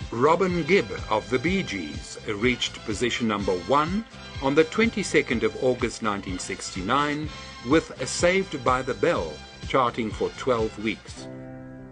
Robin Gibb of the Bee Gees reached position number 1 on the 22nd of August 1969 with Saved by the Bell charting for 12 weeks.